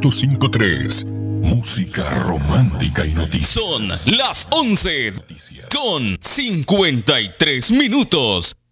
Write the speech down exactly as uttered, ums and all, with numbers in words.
punto cincuenta y tres. Música romántica y noticias. Son las once con cincuenta y tres minutos.